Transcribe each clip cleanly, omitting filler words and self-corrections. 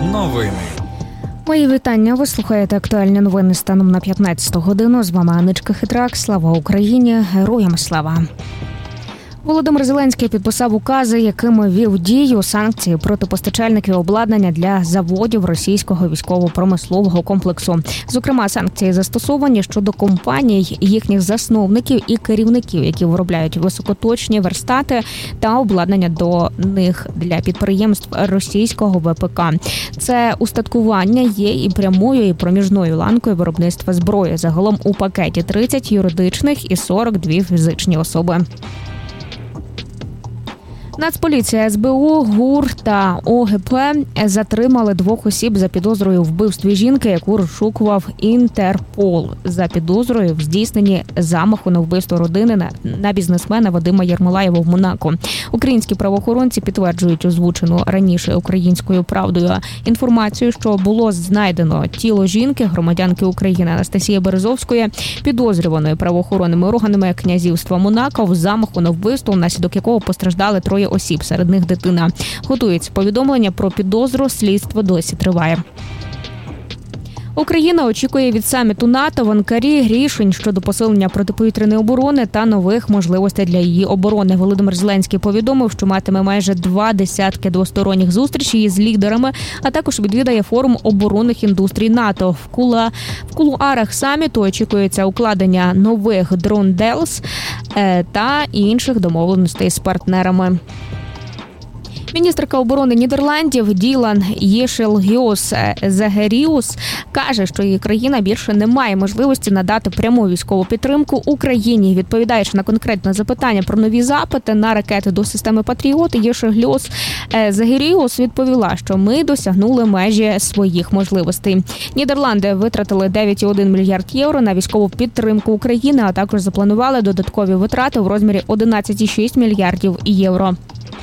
Новини. Мої вітання. Ви слухаєте актуальні новини станом на 15 годину. З вами Аничка Хитрак. Слава Україні! Героям слава! Володимир Зеленський підписав укази, якими ввів дію санкції проти постачальників обладнання для заводів російського військово-промислового комплексу. Зокрема, санкції застосовані щодо компаній, їхніх засновників і керівників, які виробляють високоточні верстати та обладнання до них для підприємств російського ВПК. Це устаткування є і прямою, і проміжною ланкою виробництва зброї. Загалом у пакеті 30 юридичних і 42 фізичні особи. Нацполіція, СБУ, ГУР та ОГП затримали 2 осіб за підозрою в вбивстві жінки, яку розшукував Інтерпол за підозрою в здійсненні замаху на вбивство родини на бізнесмена Вадима Єрмолаєва в Монако. Українські правоохоронці підтверджують озвучену раніше Українською правдою інформацію, що було знайдено тіло жінки, громадянки України Анастасії Березовської, підозрюваної правоохоронними органами князівства Монако в замаху на вбивство, внаслідок якого постраждали 3 осіб, серед них дитина. Готується повідомлення про підозру, слідство досі триває. Україна очікує від саміту НАТО в Анкарі рішень щодо посилення протиповітряної оборони та нових можливостей для її оборони. Володимир Зеленський повідомив, що матиме майже 20 двосторонніх зустрічей із лідерами, а також відвідає форум оборонних індустрій НАТО. В кулуарах саміту очікується укладення нових дрон-делс та інших домовленостей з партнерами. Міністерка оборони Нідерландів Ділан Єшелгіос-Загеріус каже, що її країна більше не має можливості надати пряму військову підтримку Україні. Відповідаючи на конкретне запитання про нові запити на ракети до системи «Патріот», Єшелгіос-Загеріус відповіла, що ми досягнули межі своїх можливостей. Нідерланди витратили 9,1 мільярд євро на військову підтримку України, а також запланували додаткові витрати в розмірі 11,6 мільярдів євро.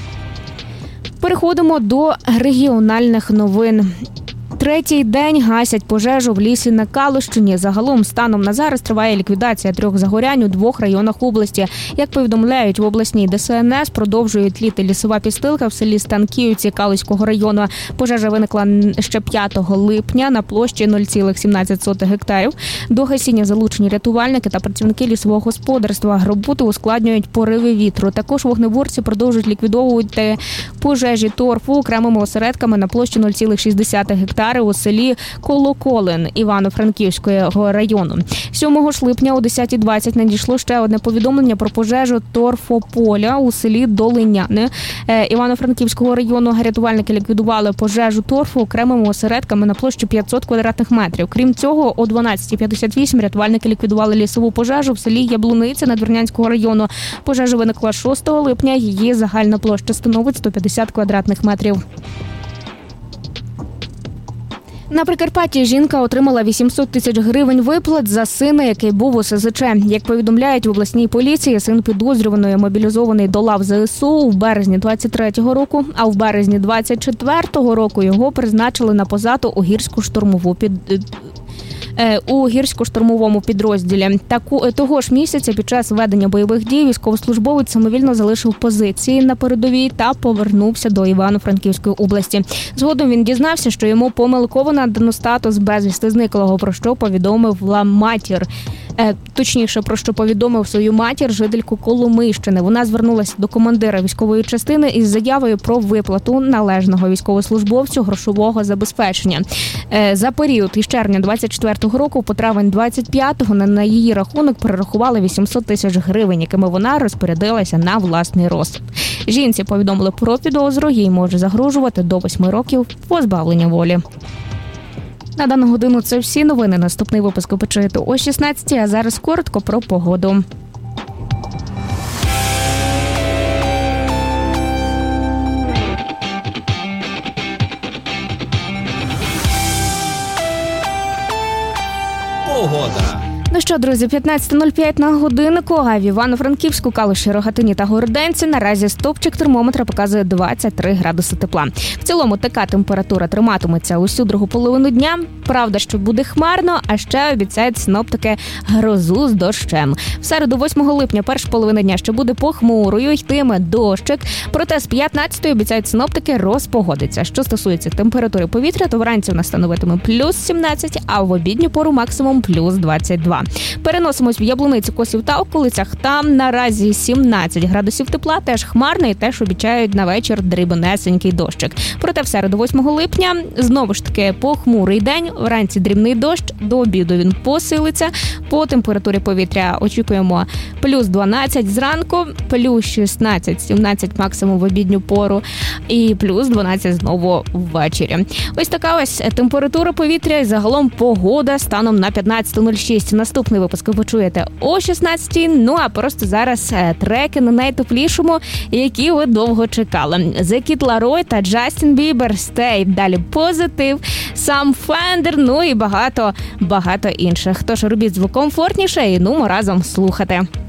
Переходимо до регіональних новин. 3-й день гасять пожежу в лісі на Калущині. Загалом станом на зараз триває ліквідація 3 загорянь у 2 районах області. Як повідомляють в обласній ДСНС, продовжує тліти лісова підстилка в селі Станківці Калуського району. Пожежа виникла ще 5 липня на площі 0,17 гектарів. До гасіння залучені рятувальники та працівники лісового господарства. Роботу ускладнюють пориви вітру. Також вогнеборці продовжують ліквідовувати пожежі торфу окремими осередками на площі 0,6 гектарів у селі Колоколин Івано-Франківського району. 7 липня о 10:20 надійшло ще одне повідомлення про пожежу торфополя у селі Долиняни Івано-Франківського району. Рятувальники ліквідували пожежу торфу окремими осередками на площі 500 квадратних метрів. Крім цього, о 12:58 рятувальники ліквідували лісову пожежу в селі Яблуниця Надвірнянського району. Пожежа виникла 6 липня, її загальна площа становить 150 квадратних метрів. На Прикарпатті жінка отримала 800 тисяч гривень виплат за сина, який був у СЗЧ. Як повідомляють в обласній поліції, син підозрюваної мобілізований до лав ЗСУ в березні 23-го року, а в березні 24-го року його призначили на посаду у гірсько-штурмовому підрозділі. Того ж місяця під час ведення бойових дій військовослужбовець самовільно залишив позиції на передовій та повернувся до Івано-Франківської області. Згодом він дізнався, що йому помилково надано статус безвісти зниклого, про що повідомив матір. Точніше, про що повідомив свою матір жительку Коломийщини. Вона звернулася до командира військової частини із заявою про виплату належного військовослужбовцю грошового забезпечення. За період із червня 24-го року по травень 25-го на її рахунок перерахували 800 тисяч гривень, якими вона розпорядилася на власний розсуд. Жінці повідомили про підозру, їй може загрожувати до 8 років позбавлення волі. На дану годину це всі новини. Наступний випуск ви почуєте о 16-й, а зараз коротко про погоду. Погода. Ну що, друзі, 15:05 на годиннику, а в Івано-Франківську, Калуші, Рогатині та Городенці наразі стовпчик термометра показує 23 градуси тепла. В цілому така температура триматиметься усю другу половину дня. Правда, що буде хмарно, а ще обіцяють синоптики грозу з дощем. В середу, 8 липня, перша половина дня ще буде похмурою, йтиме дощик. Проте з 15-ї обіцяють синоптики розпогодиться. Що стосується температури повітря, то вранці вона становитиме плюс 17, а в обідню пору максимум плюс 22. Переносимось в Яблуницю, Косів та околицях. Там наразі 17 градусів тепла, теж хмарно і теж обіцяють на вечір дрібнесенький дощик. Проте в середу, 8 липня, знову ж таки похмурий день, вранці дрібний дощ, до обіду він посилиться. По температурі повітря очікуємо плюс 12 зранку, плюс 16-17 максимум в обідню пору і плюс 12 знову ввечері. Ось така ось температура повітря і загалом погода станом на 15:06. Наступний випуск ви почуєте о 16:00. Ну а просто зараз треки на найтеплішому, які ви довго чекали. The Kid Laroi та Джастін Бібер, Stay. Далі Позитив, Сам Фендер, ну і багато інших. Тож робіть звук комфортніше і нумо разом слухати.